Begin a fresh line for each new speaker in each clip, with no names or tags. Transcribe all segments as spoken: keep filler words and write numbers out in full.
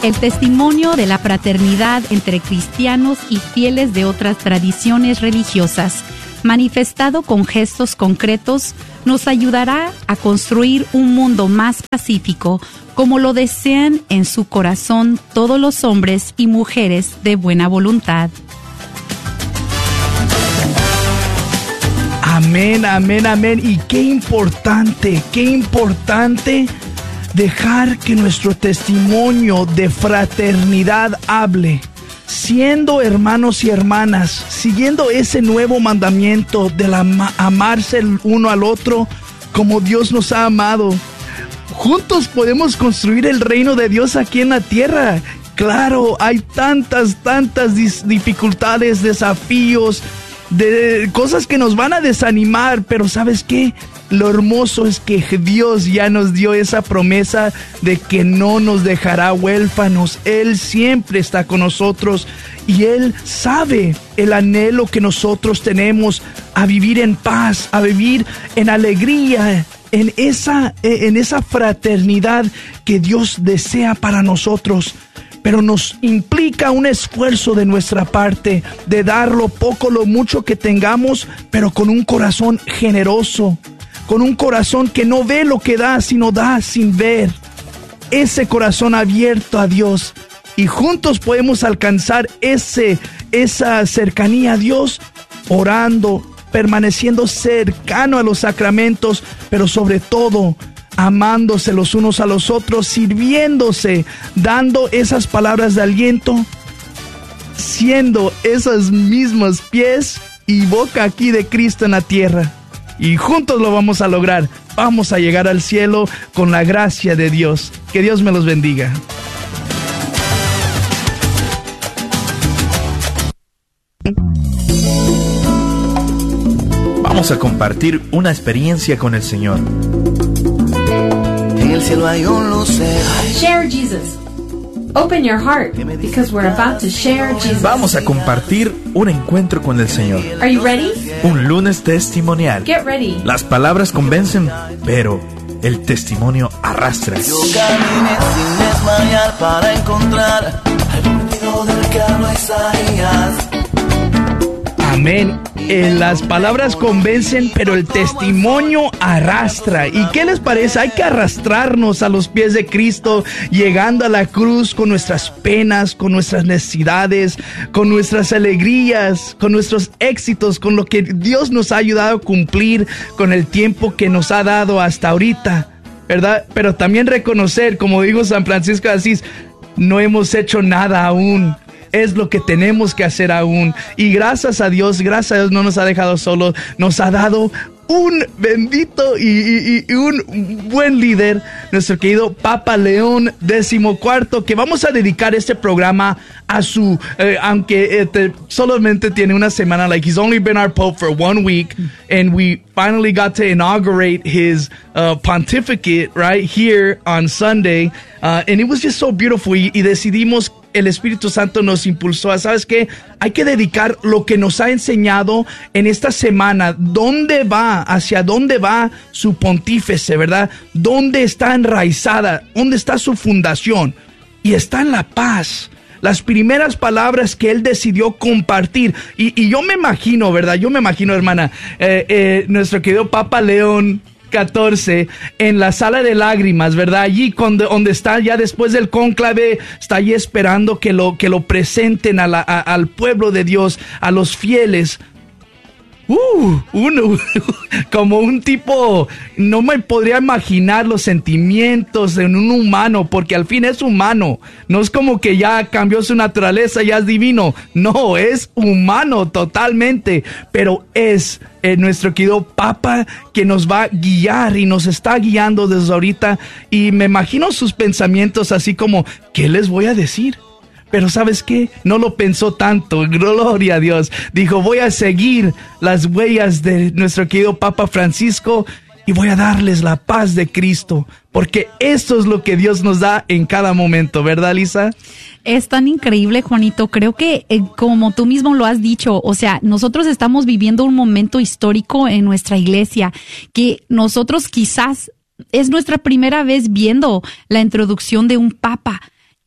El testimonio de la fraternidad entre cristianos y fieles de otras tradiciones religiosas, manifestado con gestos concretos, nos ayudará a construir un mundo más pacífico, como lo desean en su corazón todos los hombres y mujeres de buena voluntad.
Amén, amén, amén. Y qué importante, qué importante dejar que nuestro testimonio de fraternidad hable, siendo hermanos y hermanas, siguiendo ese nuevo mandamiento de la, amarse el uno al otro como Dios nos ha amado. Juntos podemos construir el reino de Dios aquí en la tierra. Claro, hay tantas, tantas dis- dificultades, desafíos, de cosas que nos van a desanimar, pero ¿sabes qué? Lo hermoso es que Dios ya nos dio esa promesa de que no nos dejará huérfanos. Él siempre está con nosotros y Él sabe el anhelo que nosotros tenemos a vivir en paz, a vivir en alegría, en esa, en esa fraternidad que Dios desea para nosotros. Pero nos implica un esfuerzo de nuestra parte, de dar lo poco, lo mucho que tengamos, pero con un corazón generoso, con un corazón que no ve lo que da, sino da sin ver. Ese corazón abierto a Dios. Y juntos podemos alcanzar ese, esa cercanía a Dios, orando, permaneciendo cercano a los sacramentos, pero sobre todo amándose los unos a los otros, sirviéndose, dando esas palabras de aliento, siendo esos mismos pies y boca aquí de Cristo en la tierra. Y juntos lo vamos a lograr. Vamos a llegar al cielo con la gracia de Dios. Que Dios me los bendiga.
Vamos a compartir una experiencia con el Señor.
En el cielo hay un lucero.
Share Jesus. Open your heart, because we're about to share Jesus.
Vamos a compartir un encuentro con el Señor.
Are you ready?
Un lunes testimonial.
Get ready.
Las palabras convencen, pero el testimonio arrastra.
Yo caminé sin desmayar para encontrar al perdido del que habla Isaías.
Amén. Eh, las palabras convencen, pero el testimonio arrastra. ¿Y qué les parece? Hay que arrastrarnos a los pies de Cristo, llegando a la cruz con nuestras penas, con nuestras necesidades, con nuestras alegrías, con nuestros éxitos, con lo que Dios nos ha ayudado a cumplir, con el tiempo que nos ha dado hasta ahorita, ¿verdad? Pero también reconocer, como dijo San Francisco de Asís, no hemos hecho nada aún. Es lo que tenemos que hacer aún. Y gracias a Dios, gracias a Dios no nos ha dejado solos. Nos ha dado un bendito y, y, y un buen líder, nuestro querido Papa León decimocuarto, que vamos a dedicar este programa a su, eh, aunque este, solamente tiene una semana, like he's only been our Pope for one week, and we finally got to inaugurate his uh, pontificate right here on Sunday, uh, and it was just so beautiful, y, y decidimos, el Espíritu Santo nos impulsó a, ¿sabes qué? Hay que dedicar lo que nos ha enseñado en esta semana. ¿Dónde va? ¿Hacia dónde va su pontífice, verdad? ¿Dónde está enraizada? ¿Dónde está su fundación? Y está en la paz. Las primeras palabras que él decidió compartir. Y, y yo me imagino, ¿verdad? Yo me imagino, hermana, eh, eh, nuestro querido Papa León catorce en la sala de lágrimas, ¿verdad? Allí donde, donde está ya después del cónclave, está allí esperando que lo, que lo presenten a la, a, al pueblo de Dios, a los fieles. Uh, uno, como un tipo, no me podría imaginar los sentimientos de un humano, porque al fin es humano, no es como que ya cambió su naturaleza, ya es divino, no, es humano totalmente, pero es eh, nuestro querido Papa que nos va a guiar y nos está guiando desde ahorita, y me imagino sus pensamientos así como, ¿qué les voy a decir? Pero ¿sabes qué? No lo pensó tanto, gloria a Dios. Dijo, voy a seguir las huellas de nuestro querido Papa Francisco y voy a darles la paz de Cristo, porque esto es lo que Dios nos da en cada momento, ¿verdad, Lisa?
Es tan increíble, Juanito. Creo que, eh, como tú mismo lo has dicho, o sea, nosotros estamos viviendo un momento histórico en nuestra iglesia que nosotros quizás es nuestra primera vez viendo la introducción de un papa.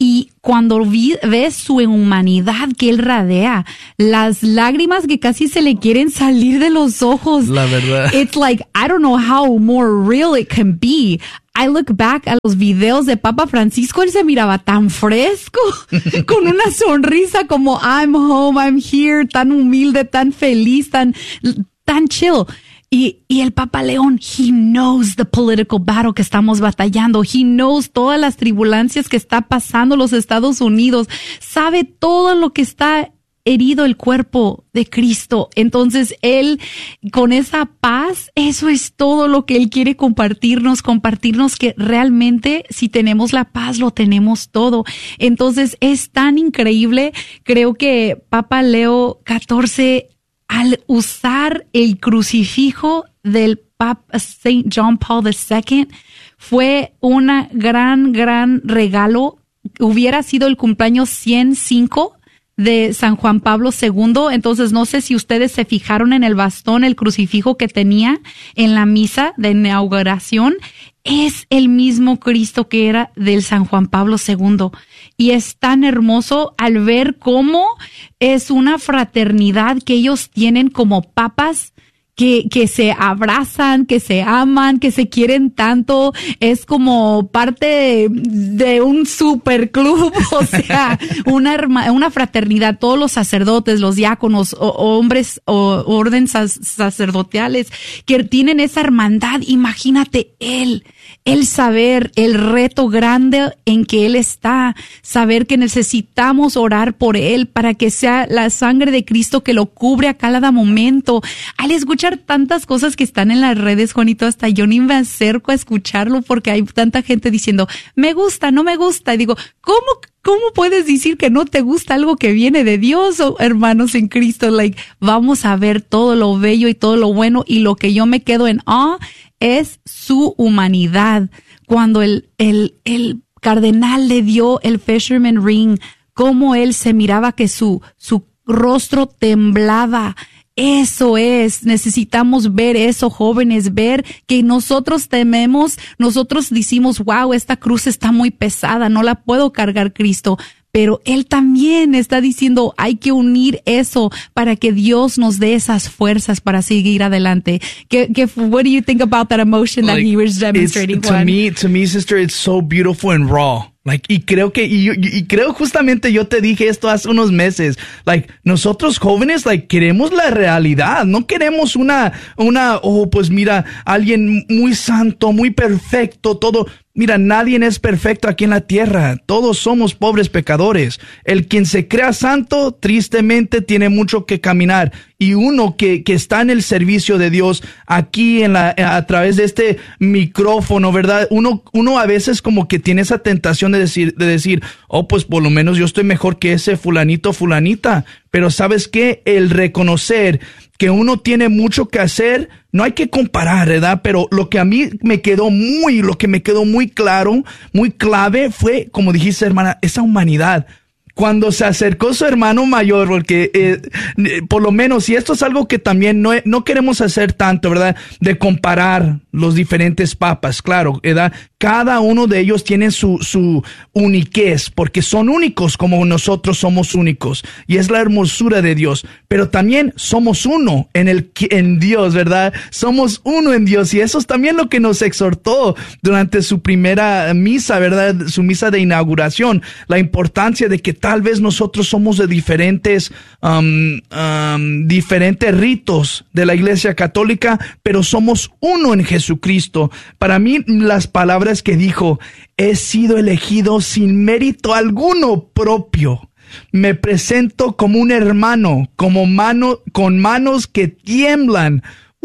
Y cuando vi, ves su humanidad que él radea, las lágrimas que casi se le quieren salir de los ojos.
La verdad.
It's like, I don't know how more real it can be. I look back a los videos de Papa Francisco, él se miraba tan fresco, con una sonrisa como I'm home, I'm here, tan humilde, tan feliz, tan, tan chill. Y, y el Papa León, he knows the political battle que estamos batallando. He knows todas las tribulancias que está pasando los Estados Unidos. Sabe todo lo que está herido el cuerpo de Cristo. Entonces, él, con esa paz, eso es todo lo que él quiere compartirnos, compartirnos que realmente si tenemos la paz, lo tenemos todo. Entonces, es tan increíble. Creo que Papa Leo catorce, al usar el crucifijo del Papa Saint John Paul segundo, fue una gran, gran regalo. Hubiera sido el cumpleaños ciento cinco de San Juan Pablo segundo. Entonces, no sé si ustedes se fijaron en el bastón, el crucifijo que tenía en la misa de inauguración. Es el mismo Cristo que era del San Juan Pablo segundo. Y es tan hermoso al ver cómo es una fraternidad que ellos tienen como papas, que, que se abrazan, que se aman, que se quieren tanto. Es como parte de, de un superclub, o sea, una, una fraternidad. Todos los sacerdotes, los diáconos, o, hombres o orden sacerdotales que tienen esa hermandad. Imagínate él, el saber el reto grande en que él está, saber que necesitamos orar por él para que sea la sangre de Cristo que lo cubre a cada momento. Al escuchar tantas cosas que están en las redes, Juanito, hasta yo ni me acerco a escucharlo porque hay tanta gente diciendo, me gusta, no me gusta. Y digo, ¿cómo, cómo puedes decir que no te gusta algo que viene de Dios, oh, hermanos en Cristo? Like, vamos a ver todo lo bello y todo lo bueno, y lo que yo me quedo en awe es su humanidad. Cuando el, el, el cardenal le dio el Fisherman Ring, cómo él se miraba que su, su rostro temblaba. Eso es, necesitamos ver eso, jóvenes, ver que nosotros tememos, nosotros decimos, wow, esta cruz está muy pesada, no la puedo cargar, Cristo. Pero él también está diciendo, hay que unir eso para que Dios nos dé esas fuerzas para seguir adelante. ¿Qué, qué, what do you think about that emotion that
like,
he was demonstrating?
To me, to me, sister, it's so beautiful and raw. Like, y creo que, y, y creo justamente yo te dije esto hace unos meses. Like, nosotros jóvenes, like, queremos la realidad. No queremos una, una, oh, pues mira, alguien muy santo, muy perfecto, todo. Mira, nadie es perfecto aquí en la tierra. Todos somos pobres pecadores. El quien se crea santo, tristemente, tiene mucho que caminar. Y uno que, que está en el servicio de Dios, aquí en la, a través de este micrófono, ¿verdad? Uno, uno a veces como que tiene esa tentación de decir, de decir, oh, pues por lo menos yo estoy mejor que ese fulanito, fulanita. Pero ¿sabes qué? El reconocer que uno tiene mucho que hacer, no hay que comparar, ¿verdad? Pero lo que a mí me quedó muy, lo que me quedó muy claro, muy clave fue, como dijiste, hermana, esa humanidad. Cuando se acercó su hermano mayor, porque eh, por lo menos, y esto es algo que también no, no queremos hacer tanto, ¿verdad? De comparar los diferentes papas, claro, ¿verdad? Cada uno de ellos tiene su, su uniquez, porque son únicos como nosotros somos únicos, y es la hermosura de Dios, pero también somos uno en el, en Dios, ¿verdad? Somos uno en Dios, y eso es también lo que nos exhortó durante su primera misa, ¿verdad? Su misa de inauguración, la importancia de que tal vez nosotros somos de diferentes, um, um, diferentes ritos de la Iglesia Católica, pero somos uno en Jesucristo. Para mí, las palabras que dijo, he sido elegido sin mérito alguno propio. Me presento como un hermano, como mano, con manos que tiemblan.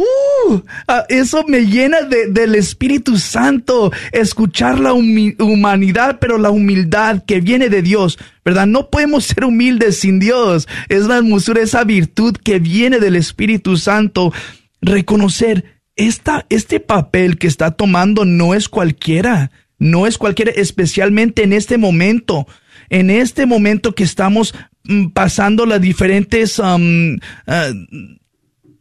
Uh, eso me llena de, del Espíritu Santo, escuchar la humi- humanidad, pero la humildad que viene de Dios, ¿verdad? No podemos ser humildes sin Dios. Es la hermosura, esa virtud que viene del Espíritu Santo. Reconocer esta, este papel que está tomando no es cualquiera, no es cualquiera, especialmente en este momento. En este momento que estamos mm, pasando las diferentes um, uh,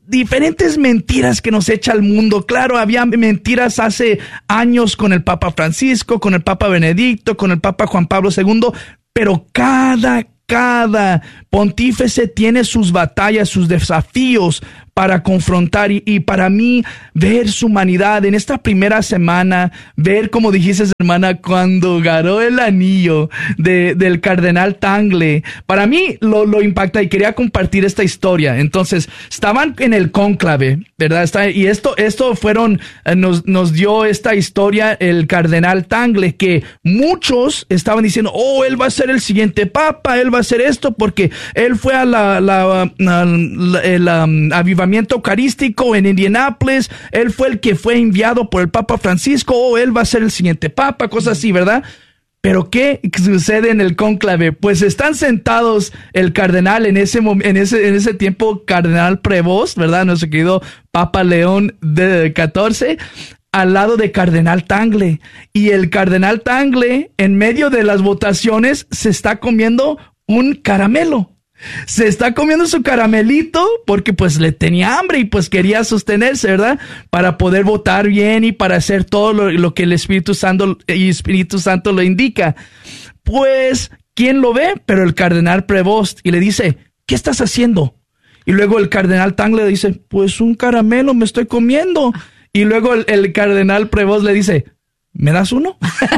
diferentes mentiras que nos echa el mundo. Claro, había mentiras hace años con el Papa Francisco, con el Papa Benedicto, con el Papa Juan Pablo segundo, pero cada, cada pontífice tiene sus batallas, sus desafíos para confrontar y, y para mí ver su humanidad en esta primera semana, ver como dijiste, hermana, cuando ganó el anillo de, del cardenal Tagle, para mí lo, lo impacta y quería compartir esta historia. Entonces, estaban en el cónclave, ¿verdad? Está, y esto, esto fueron, nos, nos dio esta historia el cardenal Tagle, que muchos estaban diciendo, oh, él va a ser el siguiente papa, él va a hacer esto, porque él fue a la, la, la, la el um, avivamiento eucarístico en Indianápolis, él fue el que fue enviado por el Papa Francisco, o oh, él va a ser el siguiente papa, cosas así, ¿verdad? Pero ¿qué sucede en el cónclave? Pues están sentados el cardenal en ese en ese en ese tiempo, cardenal Prevost, ¿verdad? Nuestro querido Papa León de catorce, al lado de cardenal Tagle, y el cardenal Tagle en medio de las votaciones se está comiendo un caramelo. Se está comiendo su caramelito porque pues le tenía hambre y pues quería sostenerse, ¿verdad? Para poder votar bien y para hacer todo lo, lo que el Espíritu Santo, el Espíritu Santo le indica. Pues, ¿quién lo ve? Pero el cardenal Prevost, y le dice, ¿qué estás haciendo? Y luego el cardenal Tagle le dice, pues un caramelo me estoy comiendo. Y luego el, el cardenal Prevost le dice, ¿me das uno?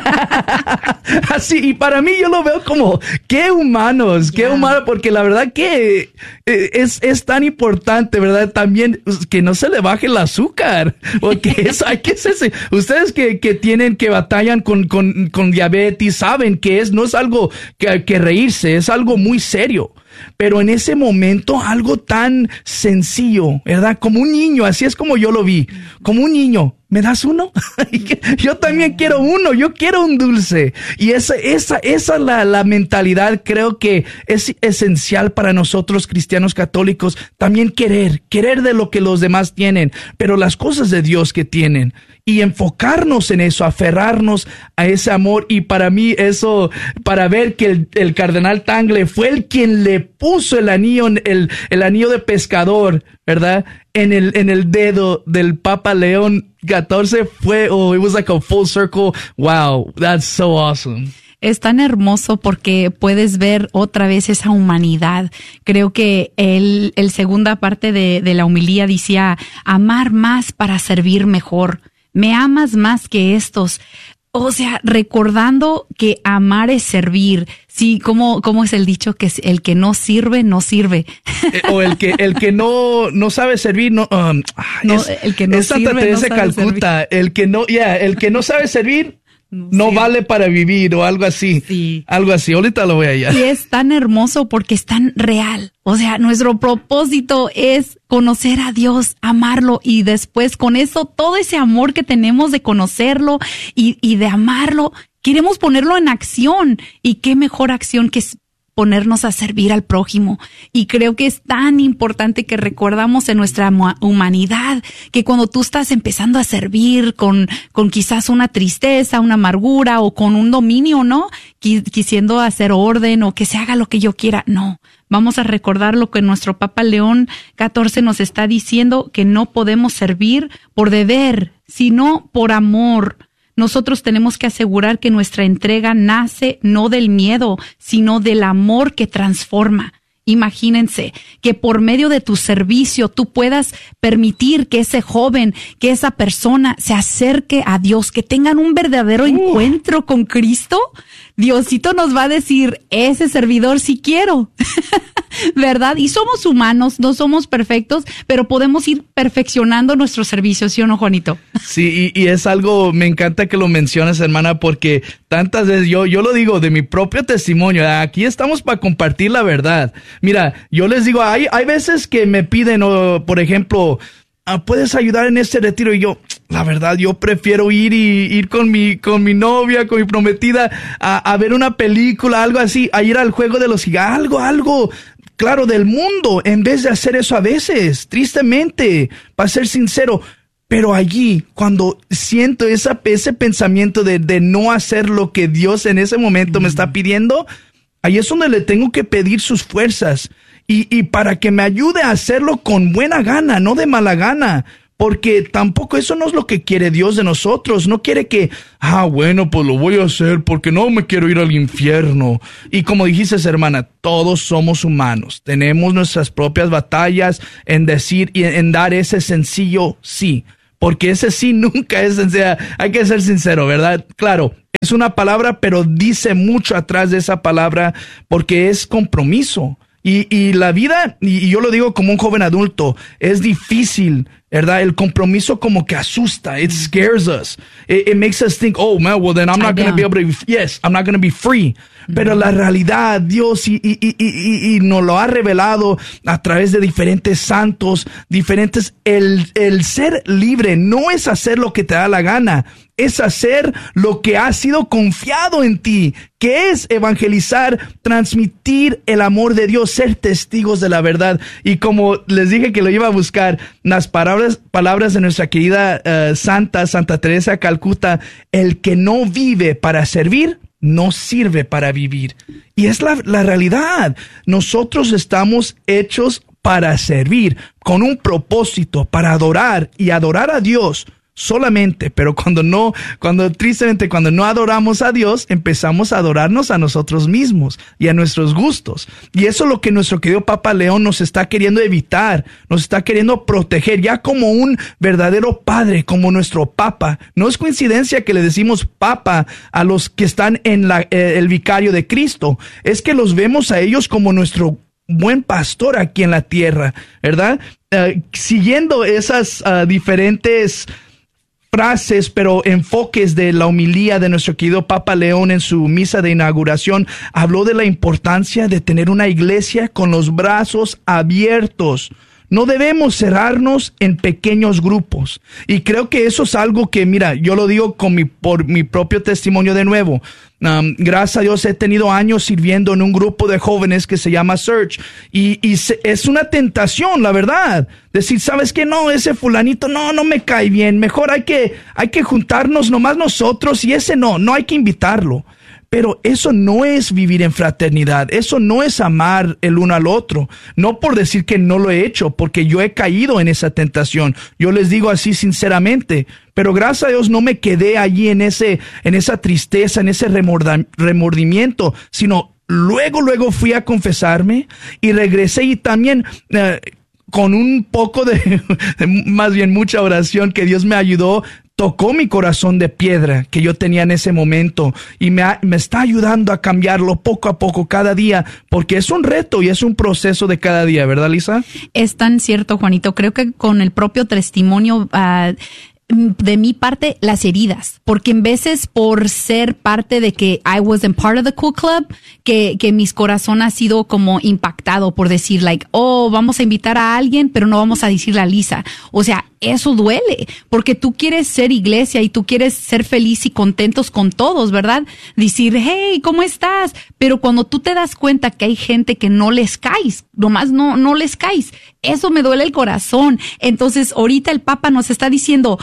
Así, y para mí yo lo veo como, qué humanos, qué yeah. humanos, porque la verdad que es, es tan importante, ¿verdad? También que no se le baje el azúcar, porque eso hay que ser, ustedes que, que tienen, que batallan con, con, con diabetes, saben que es, no es algo que, que reírse, es algo muy serio. Pero en ese momento, algo tan sencillo, ¿verdad? Como un niño, así es como yo lo vi. Como un niño, ¿me das uno? Yo también quiero uno, yo quiero un dulce. Y esa, esa, esa es la, la mentalidad, creo que es esencial para nosotros cristianos católicos. También querer, querer de lo que los demás tienen, pero las cosas de Dios que tienen. Y enfocarnos en eso, aferrarnos a ese amor. Y para mí eso, para ver que el, el cardenal Tagle fue el quien le puso el anillo, el, el anillo de pescador, ¿verdad? En el, en el dedo del Papa León catorce, fue, oh, it was like a full circle. Wow, that's so awesome.
Es tan hermoso porque puedes ver otra vez esa humanidad. Creo que el, el segunda parte de, de la homilía decía, amar más para servir mejor. Me amas más que estos. O sea, recordando que amar es servir. Sí, ¿cómo, cómo es el dicho? Que el que no sirve, no sirve. Eh,
o el que, el que no, no sabe servir, no, um,
no
es,
el que no
es Santa
sirve,
Teresa
no sabe
Calcuta. Servir. El que no, ya, yeah, el que no sabe servir, no, no sí. vale para vivir o algo así.
Sí.
Algo así. Ahorita lo voy allá.
Y es tan hermoso porque es tan real. O sea, nuestro propósito es conocer a Dios, amarlo y después con eso, todo ese amor que tenemos de conocerlo y, y de amarlo, queremos ponerlo en acción. Y qué mejor acción que ponernos a servir al prójimo. Y creo que es tan importante que recordamos en nuestra humanidad que cuando tú estás empezando a servir con, con quizás una tristeza, una amargura o con un dominio, ¿no? Quisiendo hacer orden o que se haga lo que yo quiera. No. Vamos a recordar lo que nuestro Papa León catorce nos está diciendo, que no podemos servir por deber, sino por amor. Nosotros tenemos que asegurar que nuestra entrega nace no del miedo, sino del amor que transforma. Imagínense que por medio de tu servicio tú puedas permitir que ese joven, que esa persona se acerque a Dios, que tengan un verdadero uh. encuentro con Cristo. Diosito nos va a decir, ese servidor sí quiero, ¿verdad? Y somos humanos, no somos perfectos, pero podemos ir perfeccionando nuestro servicio, ¿sí o no, Juanito?
Sí, y, y es algo, me encanta que lo menciones, hermana, porque tantas veces yo, yo lo digo de mi propio testimonio, aquí estamos para compartir la verdad. Mira, yo les digo, hay, hay veces que me piden, o, por ejemplo, ¿puedes ayudar en este retiro? Y yo, la verdad, yo prefiero ir y ir con mi, con mi novia, con mi prometida, a, a ver una película, algo así, a ir al juego de los gigantes, algo, algo, claro, del mundo, en vez de hacer eso a veces, tristemente, para ser sincero. Pero allí, cuando siento esa, ese pensamiento de, de no hacer lo que Dios en ese momento mm. me está pidiendo, ahí es donde le tengo que pedir sus fuerzas. y, y para que me ayude a hacerlo con buena gana, no de mala gana. Porque tampoco eso no es lo que quiere Dios de nosotros. No quiere que, ah, bueno, pues lo voy a hacer porque no me quiero ir al infierno. Y como dijiste, hermana, todos somos humanos. Tenemos nuestras propias batallas en decir y en dar ese sencillo sí. Porque ese sí nunca es sencillo. Hay que ser sincero, ¿verdad? Claro, es una palabra, pero dice mucho atrás de esa palabra porque es compromiso. Y, y la vida, y yo lo digo como un joven adulto, es difícil, ¿verdad? El compromiso como que asusta. It scares us. It, it makes us think, oh, man, well, then I'm not going to be able to, be, yes, I'm not going to be free. Mm-hmm. Pero la realidad, Dios y, y, y, y, y nos lo ha revelado a través de diferentes santos, diferentes. El, el ser libre no es hacer lo que te da la gana, es hacer lo que ha sido confiado en ti, que es evangelizar, transmitir el amor de Dios, ser testigos de la verdad. Y como les dije que lo iba a buscar, las palabras, palabras de nuestra querida uh, Santa, Santa Teresa de Calcuta, el que no vive para servir, no sirve para vivir. Y es la, la realidad. Nosotros estamos hechos para servir, con un propósito, para adorar y adorar a Dios solamente, pero cuando no, cuando tristemente cuando no adoramos a Dios, empezamos a adorarnos a nosotros mismos y a nuestros gustos. Y eso es lo que nuestro querido Papa León nos está queriendo evitar, nos está queriendo proteger, ya como un verdadero padre, como nuestro Papa. No es coincidencia que le decimos Papa a los que están en la, eh, el vicario de Cristo, es que los vemos a ellos como nuestro buen pastor aquí en la tierra, ¿verdad? Uh, siguiendo esas uh, diferentes frases, pero enfoques de la homilía de nuestro querido Papa León en su misa de inauguración, habló de la importancia de tener una iglesia con los brazos abiertos. No debemos cerrarnos en pequeños grupos. Y creo que eso es algo que, mira, yo lo digo con mi, por mi propio testimonio de nuevo. Um, gracias a Dios he tenido años sirviendo en un grupo de jóvenes que se llama Search. Y, y se, es una tentación, la verdad. Decir, ¿sabes qué? No, ese fulanito no, no me cae bien. Mejor hay que, hay que juntarnos nomás nosotros y ese no, no hay que invitarlo. Pero eso no es vivir en fraternidad, eso no es amar el uno al otro. No por decir que no lo he hecho, porque yo he caído en esa tentación. Yo les digo así sinceramente, pero gracias a Dios no me quedé allí en ese, en esa tristeza, en ese remorda, remordimiento, sino luego, luego fui a confesarme y regresé y también eh, con un poco de, más bien mucha oración que Dios me ayudó. Tocó mi corazón de piedra que yo tenía en ese momento y me, ha, me está ayudando a cambiarlo poco a poco cada día, porque es un reto y es un proceso de cada día, ¿verdad, Lisa?
Es tan cierto, Juanito. Creo que con el propio testimonio uh, de mi parte, las heridas, porque en veces por ser parte de que I wasn't part of the cool club, que, que mis corazón ha sido como impactado por decir like, oh, vamos a invitar a alguien, pero no vamos a decirle a Lisa. O sea, eso duele, porque tú quieres ser iglesia y tú quieres ser feliz y contentos con todos, ¿verdad? Decir, hey, ¿cómo estás? Pero cuando tú te das cuenta que hay gente que no les caes, nomás no, no les caes, eso me duele el corazón. Entonces, ahorita el Papa nos está diciendo,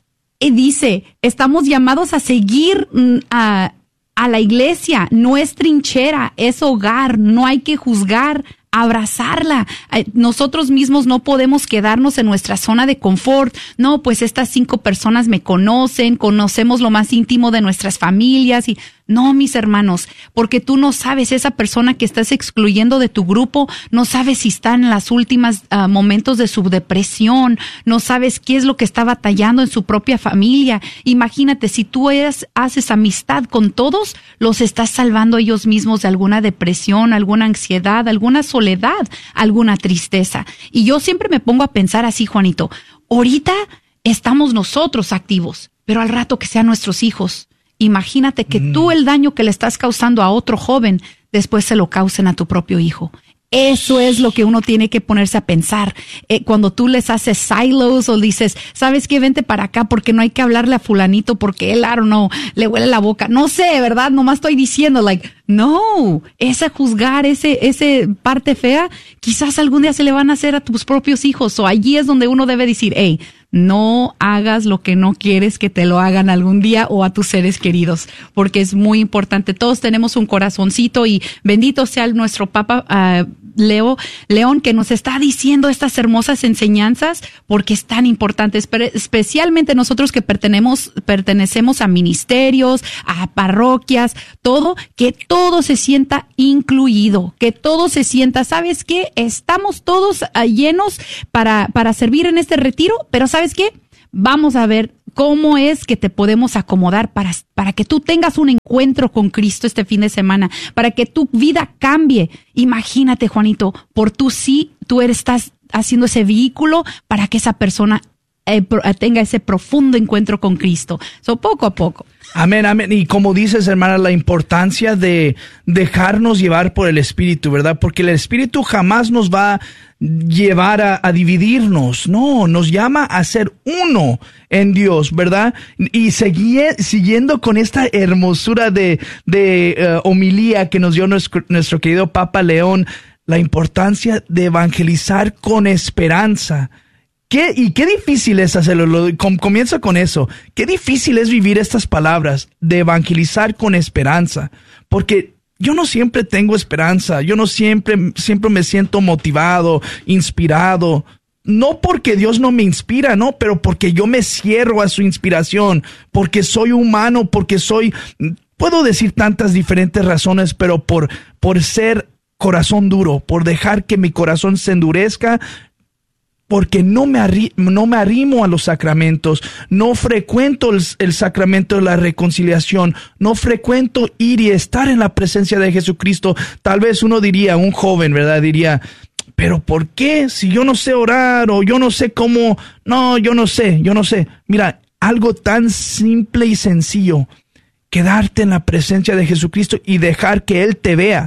y dice, estamos llamados a seguir a, a la iglesia, no es trinchera, es hogar, no hay que juzgar, abrazarla. Nosotros mismos no podemos quedarnos en nuestra zona de confort. No, pues estas cinco personas me conocen, conocemos lo más íntimo de nuestras familias y no, mis hermanos, porque tú no sabes, esa persona que estás excluyendo de tu grupo, no sabes si está en las últimas uh, momentos de su depresión, no sabes qué es lo que está batallando en su propia familia. Imagínate, si tú eres, haces amistad con todos, los estás salvando ellos mismos de alguna depresión, alguna ansiedad, alguna soledad, alguna tristeza. Y yo siempre me pongo a pensar así, Juanito, ahorita estamos nosotros activos, pero al rato que sean nuestros hijos, imagínate que mm. tú el daño que le estás causando a otro joven, después se lo causen a tu propio hijo. Eso es lo que uno tiene que ponerse a pensar. Eh, cuando tú les haces silos o dices, ¿sabes qué? Vente para acá porque no hay que hablarle a fulanito porque él, I don't know, le huele la boca. No sé, ¿verdad? Nomás estoy diciendo, like, no, ese juzgar, ese, ese parte fea, quizás algún día se le van a hacer a tus propios hijos. O allí es donde uno debe decir, hey, no hagas lo que no quieres que te lo hagan algún día o a tus seres queridos, porque es muy importante. Todos tenemos un corazoncito y bendito sea nuestro Papa uh, Leo, León, que nos está diciendo estas hermosas enseñanzas, porque es tan importante, especialmente nosotros que pertenecemos, pertenecemos a ministerios, a parroquias, todo, que todo se sienta incluido, que todo se sienta, ¿sabes qué? Estamos todos llenos para, para servir en este retiro, pero ¿sabes qué? Vamos a ver cómo es que te podemos acomodar para, para que tú tengas un encuentro con Cristo este fin de semana, para que tu vida cambie. Imagínate, Juanito, por tú sí, tú eres, estás haciendo ese vehículo para que esa persona eh, tenga ese profundo encuentro con Cristo. So, poco a poco.
Amén, amén. Y como dices, hermana, la importancia de dejarnos llevar por el Espíritu, ¿verdad? Porque el Espíritu jamás nos va a llevar a, a dividirnos. No, nos llama a ser uno en Dios, ¿verdad? Y segui, siguiendo con esta hermosura de, de uh, homilía que nos dio nuestro, nuestro querido Papa León, la importancia de evangelizar con esperanza. ¿Qué, y qué difícil es hacerlo? Lo, com, comienza con eso. Qué difícil es vivir estas palabras de evangelizar con esperanza. Porque yo no siempre tengo esperanza. Yo no siempre, siempre me siento motivado, inspirado. No porque Dios no me inspira, no, pero porque yo me cierro a su inspiración. Porque soy humano, porque soy... Puedo decir tantas diferentes razones, pero por, por ser corazón duro, por dejar que mi corazón se endurezca, porque no me, arri no me arrimo a los sacramentos, no frecuento el, el sacramento de la reconciliación, no frecuento ir y estar en la presencia de Jesucristo. Tal vez uno diría, un joven, ¿verdad? Diría, pero ¿por qué? Si yo no sé orar o yo no sé cómo, no, yo no sé, yo no sé. Mira, algo tan simple y sencillo, quedarte en la presencia de Jesucristo y dejar que Él te vea.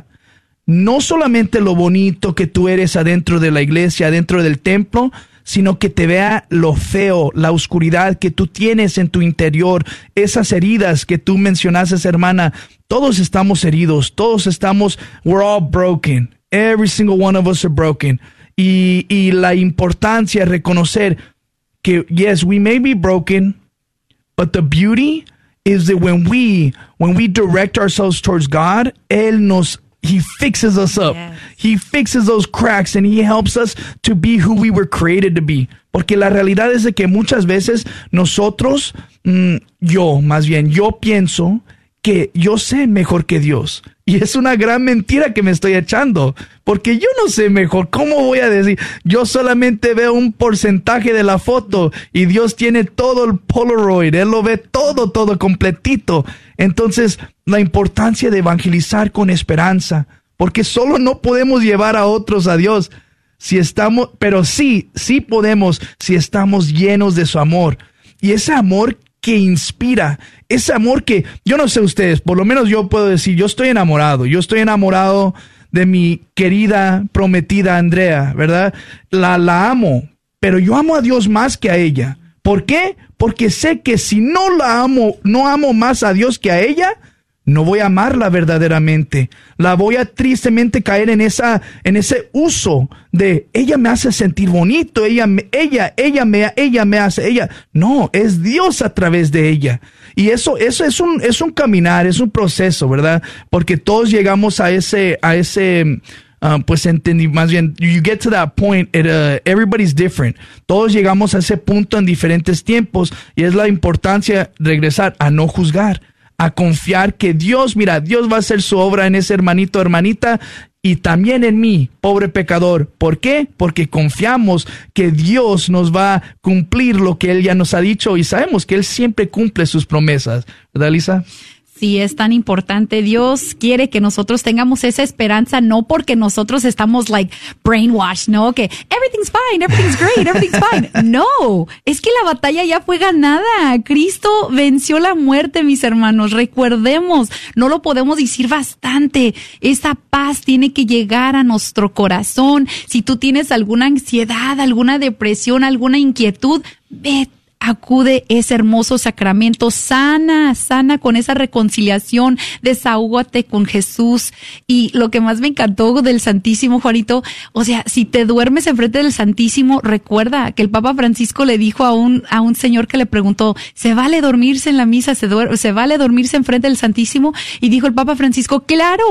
No solamente lo bonito que tú eres adentro de la iglesia, adentro del templo, sino que te vea lo feo, la oscuridad que tú tienes en tu interior, esas heridas que tú mencionaste, hermana. Todos estamos heridos, todos estamos, we're all broken. Every single one of us are broken. Y, y la importancia de reconocer que, yes, we may be broken, but the beauty is that when we, when we direct ourselves towards God, Él nos He fixes us up. Yes. He fixes those cracks and He helps us to be who we were created to be. Porque la realidad es de que muchas veces nosotros, mmm, yo más bien, yo pienso que yo sé mejor que Dios. Y es una gran mentira que me estoy echando. Porque yo no sé mejor. ¿Cómo voy a decir? Yo solamente veo un porcentaje de la foto y Dios tiene todo el Polaroid. Él lo ve todo, todo completito. Entonces, la importancia de evangelizar con esperanza. Porque solo no podemos llevar a otros a Dios si estamos, pero sí, sí podemos si estamos llenos de su amor. Y ese amor que inspira, ese amor que, yo no sé ustedes, por lo menos yo puedo decir, yo estoy enamorado, yo estoy enamorado de mi querida prometida Andrea, ¿verdad? La, la amo, pero yo amo a Dios más que a ella. ¿Por qué? Porque sé que si no la amo, no amo más a Dios que a ella, no voy a amarla verdaderamente. La voy a tristemente caer en esa, en ese uso de ella me hace sentir bonito, ella, me, ella, ella me, ella me hace, ella. No, es Dios a través de ella. Y eso, eso es un, es un caminar, es un proceso, ¿verdad? Porque todos llegamos a ese, a ese, uh, pues entendí, más bien, you get to that point, it, uh, everybody's different. Todos llegamos a ese punto en diferentes tiempos y es la importancia de regresar a no juzgar, a confiar que Dios, mira, Dios va a hacer su obra en ese hermanito, hermanita, y también en mí, pobre pecador. ¿Por qué? Porque confiamos que Dios nos va a cumplir lo que Él ya nos ha dicho y sabemos que Él siempre cumple sus promesas. ¿Verdad, Lisa?
Sí, es tan importante. Dios quiere que nosotros tengamos esa esperanza, no porque nosotros estamos like brainwashed, ¿no? Que everything's fine, everything's great, everything's fine. No, es que la batalla ya fue ganada. Cristo venció la muerte, mis hermanos. Recuerdemos, no lo podemos decir bastante. Esa paz tiene que llegar a nuestro corazón. Si tú tienes alguna ansiedad, alguna depresión, alguna inquietud, vete. Acude ese hermoso sacramento, sana, sana con esa reconciliación, desahógate con Jesús. Y lo que más me encantó del Santísimo, Juanito, o sea, si te duermes enfrente del Santísimo, recuerda que el Papa Francisco le dijo a un, a un señor que le preguntó, ¿se vale dormirse en la misa? ¿Se, duer- ¿Se vale dormirse enfrente del Santísimo? Y dijo el Papa Francisco, claro,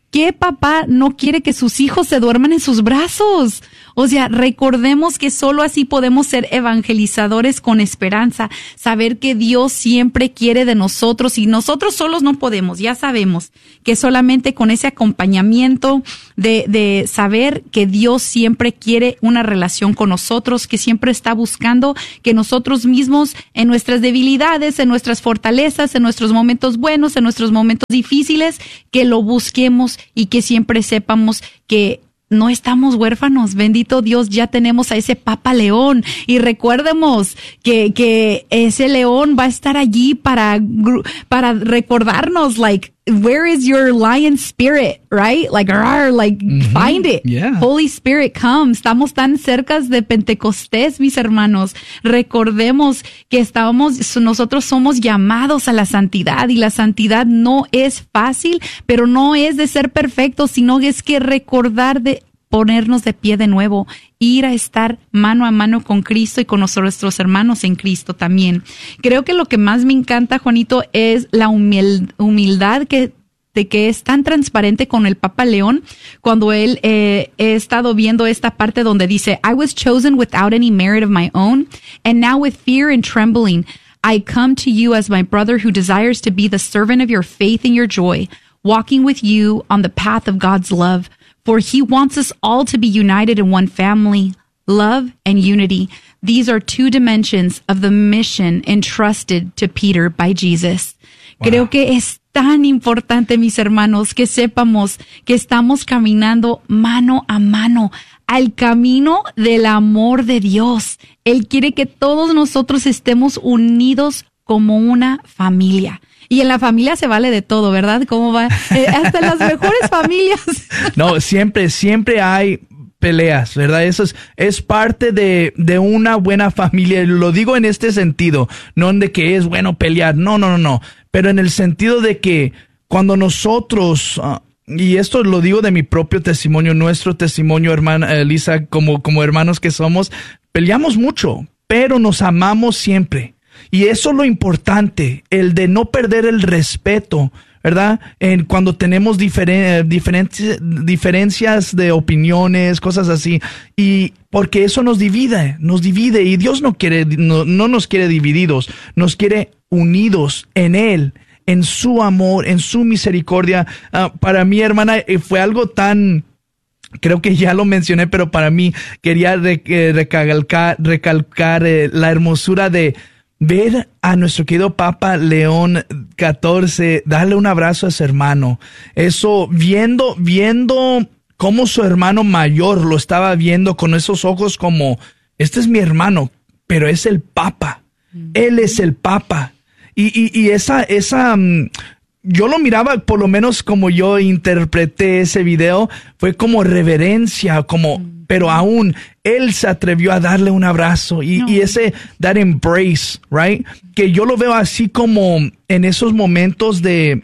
¿Qué papá no quiere que sus hijos se duerman en sus brazos? O sea, recordemos que solo así podemos ser evangelizadores con esperanza, saber que Dios siempre quiere de nosotros y nosotros solos no podemos. Ya sabemos que solamente con ese acompañamiento de, de saber que Dios siempre quiere una relación con nosotros, que siempre está buscando que nosotros mismos en nuestras debilidades, en nuestras fortalezas, en nuestros momentos buenos, en nuestros momentos difíciles, que lo busquemos y que siempre sepamos que no estamos huérfanos. Bendito Dios, ya tenemos a ese Papa León. Y recuerdemos que, que ese león va a estar allí para, para recordarnos, like, where is your lion spirit, right? Like, rawr, like, mm-hmm. find it.
Yeah.
Holy Spirit, come. Estamos tan cerca de Pentecostés, mis hermanos. Recordemos que estamos, nosotros somos llamados a la santidad y la santidad no es fácil, pero no es de ser perfectos, sino es que recordar de ponernos de pie de nuevo, ir a estar mano a mano con Cristo y con nuestros hermanos en Cristo también. Creo que lo que más me encanta, Juanito, es la humil- humildad que de que es tan transparente con el Papa León cuando él eh, he estado viendo esta parte donde dice, I was chosen without any merit of my own, and now with fear and trembling, I come to you as my brother who desires to be the servant of your faith and your joy, walking with you on the path of God's love. For he wants us all to be united in one family, love and unity. These are two dimensions of the mission entrusted to Peter by Jesus. Wow. Creo que es tan importante, mis hermanos, que sepamos que estamos caminando mano a mano al camino del amor de Dios. Él quiere que todos nosotros estemos unidos como una familia. Y en la familia se vale de todo, ¿verdad? ¿Cómo va? Eh, hasta en las mejores familias.
No, siempre, siempre hay peleas, ¿verdad? Eso es, es parte de, de una buena familia. Lo digo en este sentido, no de que es bueno pelear, no, no, no, no. Pero en el sentido de que cuando nosotros, uh, y esto lo digo de mi propio testimonio, nuestro testimonio, hermana Elisa, como, como hermanos que somos, peleamos mucho, pero nos amamos siempre. Y eso es lo importante, el de no perder el respeto, ¿verdad? En cuando tenemos diferen, diferencias, diferencias de opiniones, cosas así. Y porque eso nos divide, nos divide. Y Dios no quiere, no, no nos quiere divididos, nos quiere unidos en Él, en su amor, en su misericordia. Uh, para mí, hermana, fue algo tan... Creo que ya lo mencioné, pero para mí quería re, eh, recalcar, recalcar eh, la hermosura de ver a nuestro querido Papa León catorce, darle un abrazo a su hermano. Eso, viendo, viendo cómo su hermano mayor lo estaba viendo con esos ojos como, este es mi hermano, pero es el Papa. Él es el Papa. Y, y, y esa, esa, um, yo lo miraba, por lo menos como yo interpreté ese video, fue como reverencia, como... pero aún él se atrevió a darle un abrazo y, no. y ese, that embrace, right? Que yo lo veo así como en esos momentos de,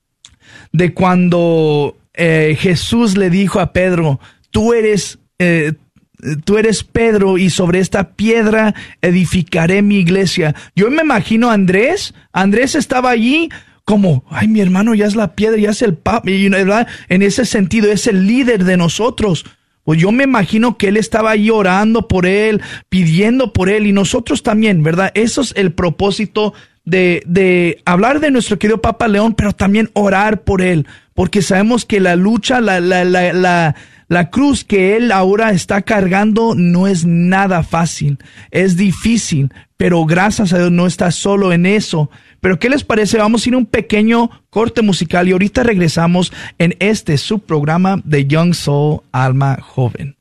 de cuando eh, Jesús le dijo a Pedro, tú eres, eh, tú eres Pedro y sobre esta piedra edificaré mi iglesia. Yo me imagino a Andrés, Andrés estaba allí como, ay, mi hermano ya es la piedra, ya es el papa, y, ¿verdad? En ese sentido es el líder de nosotros. Pues yo me imagino que él estaba ahí orando por él, pidiendo por él, y nosotros también, ¿verdad? Eso es el propósito de, de hablar de nuestro querido Papa León, pero también orar por él, porque sabemos que la lucha, la, la, la, la, la cruz que él ahora está cargando no es nada fácil, es difícil, pero gracias a Dios no está solo en eso. Pero ¿qué les parece? Vamos a ir a un pequeño corte musical y ahorita regresamos en este subprograma de Young Soul, Alma Joven.